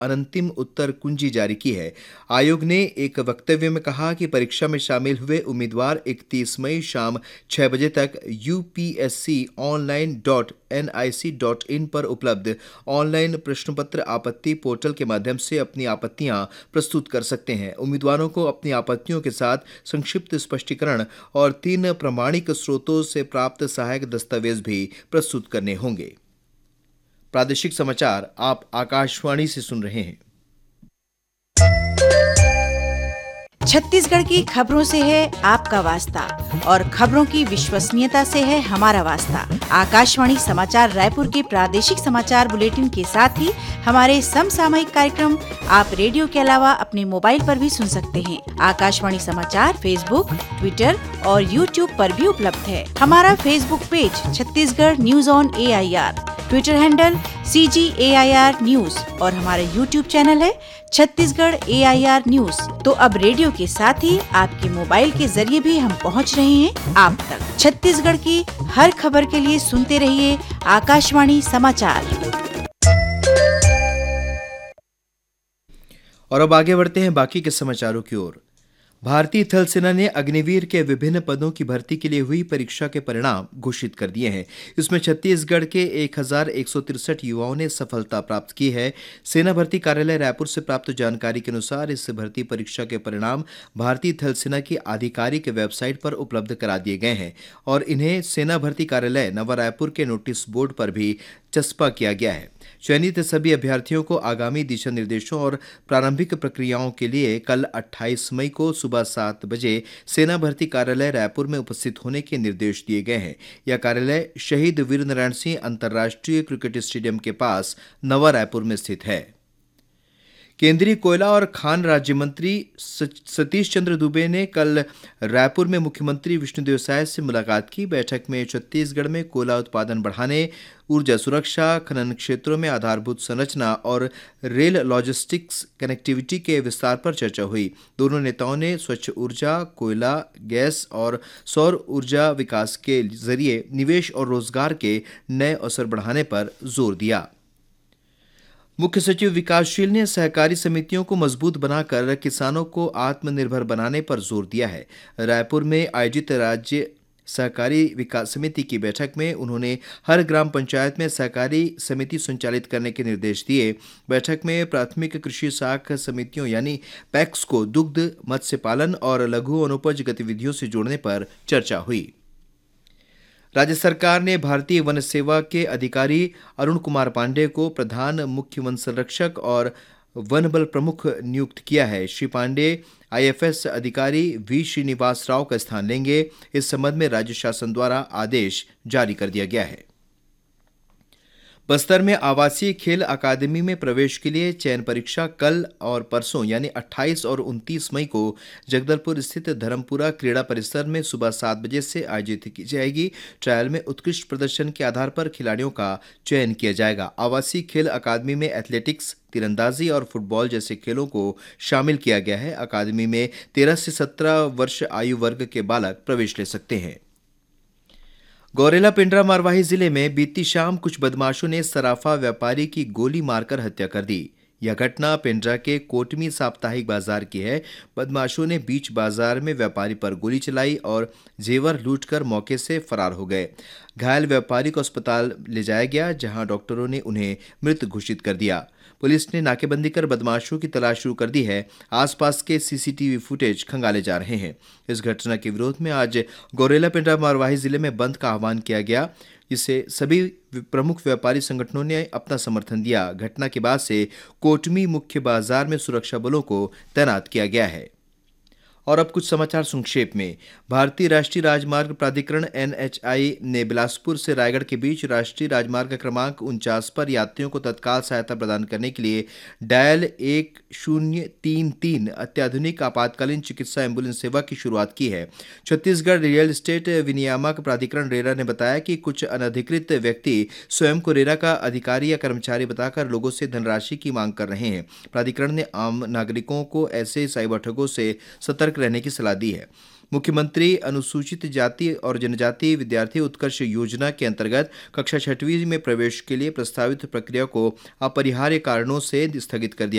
अंतिम उत्तर कुंजी जारी की है। आयोग ने एक वक्तव्य में कहा कि परीक्षा में शामिल हुए उम्मीदवार 31 मई शाम 6 बजे तक upsconline.nic.in पर उपलब्ध ऑनलाइन प्रश्नपत्र आपत्ति पोर्टल के माध्यम से अपनी आपत्तियां प्रस्तुत कर सकते हैं। उम्मीदवारों को अपनी आपत्तियों के साथ संक्षिप्त स्पष्टीकरण और 3 प्रमाणिक स्रोतों से प्राप्त सहायक दस्तावेज भी प्रस्तुत करने होंगे। प्रादेशिक समाचार आप आकाशवाणी से सुन रहे हैं। छत्तीसगढ़ की खबरों से है आपका वास्ता और खबरों की विश्वसनीयता से है हमारा वास्ता। आकाशवाणी समाचार रायपुर के प्रादेशिक समाचार बुलेटिन के साथ ही हमारे समसामयिक कार्यक्रम आप रेडियो के अलावा अपने मोबाइल पर भी सुन सकते हैं। आकाशवाणी समाचार फेसबुक, ट्विटर और यूट्यूब पर भी उपलब्ध है। हमारा Facebook page Chhattisgarh news on AIR, Twitter handle CGAIR news और हमारा यूट्यूब चैनल है छत्तीसगढ़ AIR न्यूज। तो अब रेडियो के साथ ही आपके मोबाइल के जरिए भी हम पहुंच रहे हैं आप तक। छत्तीसगढ़ की हर खबर के लिए सुनते रहिए आकाशवाणी समाचार। और अब आगे बढ़ते हैं बाकी के समाचारों की ओर। भारतीय थल सेना ने अग्निवीर के विभिन्न पदों की भर्ती के लिए हुई परीक्षा के परिणाम घोषित कर दिए हैं। इसमें छत्तीसगढ़ के 1163 युवाओं ने सफलता प्राप्त की है। सेना भर्ती कार्यालय रायपुर से प्राप्त जानकारी के अनुसार इस भर्ती परीक्षा के परिणाम भारतीय थल सेना की आधिकारिक वेबसाइट पर उपलब्ध करा दिए गए हैं और इन्हें सेना भर्ती कार्यालय नवा रायपुर के नोटिस बोर्ड पर भी चस्पा किया गया है। चयनित सभी अभ्यर्थियों को आगामी दिशा निर्देशों और प्रारंभिक प्रक्रियाओं के लिए कल 28 मई को सुबह 7 बजे सेना भर्ती कार्यालय रायपुर में उपस्थित होने के निर्देश दिए गए हैं। यह कार्यालय शहीद वीरनारायण सिंह अंतर्राष्ट्रीय क्रिकेट स्टेडियम के पास नवा रायपुर में स्थित है। केंद्रीय कोयला और खान राज्य मंत्री सतीश चंद्र दुबे ने कल रायपुर में मुख्यमंत्री विष्णुदेव साय से मुलाकात की। बैठक में छत्तीसगढ़ में कोयला उत्पादन बढ़ाने, ऊर्जा सुरक्षा, खनन क्षेत्रों में आधारभूत संरचना और रेल लॉजिस्टिक्स कनेक्टिविटी के विस्तार पर चर्चा हुई। दोनों नेताओं ने स्वच्छ ऊर्जा, कोयला, गैस और सौर ऊर्जा विकास के जरिए निवेश और रोजगार के नए अवसर बढ़ाने पर जोर दिया। मुख्य सचिव विकासशील ने सहकारी समितियों को मजबूत बनाकर किसानों को आत्मनिर्भर बनाने पर जोर दिया है। रायपुर में आयोजित राज्य सहकारी विकास समिति की बैठक में उन्होंने हर ग्राम पंचायत में सहकारी समिति संचालित करने के निर्देश दिए। बैठक में प्राथमिक कृषि शाख समितियों यानी पैक्स को दुग्ध, मत्स्य पालन और लघु वनोपज गतिविधियों से जोड़ने पर चर्चा हुई। राज्य सरकार ने भारतीय वन सेवा के अधिकारी अरुण कुमार पांडे को प्रधान मुख्य वन संरक्षक और वन बल प्रमुख नियुक्त किया है। श्री पांडे IFS अधिकारी V श्रीनिवास राव का स्थान लेंगे। इस संबंध में राज्य शासन द्वारा आदेश जारी कर दिया गया है। बस्तर में आवासीय खेल अकादमी में प्रवेश के लिए चयन परीक्षा कल और परसों यानी 28 और 29 मई को जगदलपुर स्थित धर्मपुरा क्रीड़ा परिसर में सुबह 7 बजे से आयोजित की जाएगी। ट्रायल में उत्कृष्ट प्रदर्शन के आधार पर खिलाड़ियों का चयन किया जाएगा। आवासीय खेल अकादमी में एथलेटिक्स, तीरंदाजी और फुटबॉल जैसे खेलों को शामिल किया गया है। अकादमी में 13 से 17 वर्ष आयु वर्ग के बालक प्रवेश ले सकते हैं। गौरेला पेंड्रा मरवाही जिले में बीती शाम कुछ बदमाशों ने सराफा व्यापारी की गोली मारकर हत्या कर दी। यह घटना पेंड्रा के कोटमी साप्ताहिक बाजार की है। बदमाशों ने बीच बाजार में व्यापारी पर गोली चलाई और जेवर लूटकर मौके से फरार हो गए। घायल व्यापारी को अस्पताल ले जाया गया, जहां डॉक्टरों ने उन्हें मृत घोषित कर दिया। पुलिस ने नाकेबंदी कर बदमाशों की तलाश शुरू कर दी है। आसपास के CCTV फुटेज खंगाले जा रहे हैं। इस घटना के विरोध में आज गौरेला पेंड्रा मरवाही जिले में बंद का आह्वान किया गया, जिसे सभी प्रमुख व्यापारी संगठनों ने अपना समर्थन दिया। घटना के बाद से कोटमी मुख्य बाजार में सुरक्षा बलों को तैनात किया गया है। और अब कुछ समाचार संक्षेप में। भारतीय राष्ट्रीय राजमार्ग प्राधिकरण NHAI ने बिलासपुर से रायगढ़ के बीच राष्ट्रीय राजमार्ग क्रमांक 49 पर यात्रियों को तत्काल सहायता प्रदान करने के लिए डायल 1033 अत्याधुनिक आपातकालीन चिकित्सा एम्बुलेंस सेवा की शुरुआत की है। छत्तीसगढ़ रियल एस्टेट विनियामक प्राधिकरण रेरा ने बताया कि कुछ अनधिकृत व्यक्ति स्वयं को रेरा का अधिकारी या कर्मचारी बताकर लोगों से धनराशि की मांग कर रहे हैं। प्राधिकरण ने आम नागरिकों को ऐसे साइबर ठगों से सतर्क रहने की सलाह दी है। मुख्यमंत्री अनुसूचित जाति और जनजाति विद्यार्थी उत्कर्ष योजना के अंतर्गत कक्षा 6वीं में प्रवेश के लिए प्रस्तावित प्रक्रिया को अपरिहार्य कारणों से स्थगित कर दिया